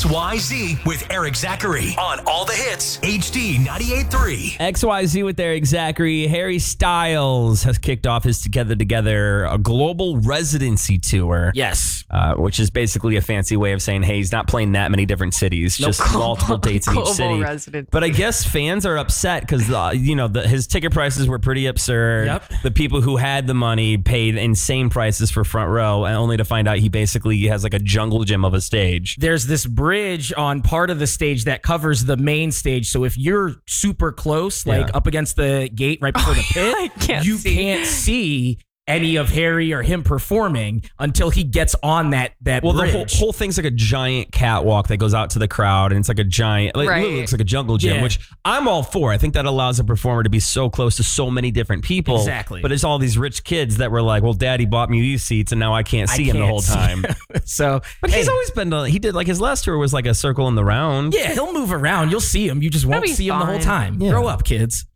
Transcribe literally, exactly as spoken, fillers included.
Y Z with Eric Zachary on All the Hits, H D ninety-eight point three. X Y Z with Eric Zachary. Harry Styles has kicked off his Together Together a global residency tour. Yes. Uh, which is basically a fancy way of saying, hey, he's not playing that many different cities, No, just global- multiple dates in each global city. residency. But I guess fans are upset because, uh, you know, the, his ticket prices were pretty absurd. Yep. The people who had the money paid insane prices for front row, and only to find out he basically has like a jungle gym of a stage. There's this bridge on part of the stage that covers the main stage. So if you're super close, like Yeah. up against the gate right before the pit, I can't you see. can't see any of Harry or him performing until he gets on that that Well, bridge. the whole, whole thing's like a giant catwalk that goes out to the crowd, and it's like a giant, like, it Right. literally looks like a jungle gym, Yeah. which I'm all for. I think that allows a performer to be so close to so many different people. Exactly. But it's all these rich kids that were like, well, daddy bought me these seats, and now I can't I see him the can't whole see time. so, But he's hey, always been, uh, he did like his last tour was like a circle in the round. yeah, he'll move around. You'll see him. You just won't That'll be see him the whole fine. time. Yeah. Grow up, kids.